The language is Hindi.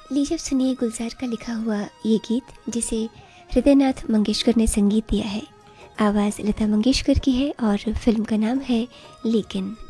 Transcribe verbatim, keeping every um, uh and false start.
लीजिए सुनिए गुलजार का लिखा हुआ ये गीत, जिसे हृदयनाथ मंगेशकर ने संगीत दिया है। आवाज़ लता मंगेशकर की है और फिल्म का नाम है लेकिन।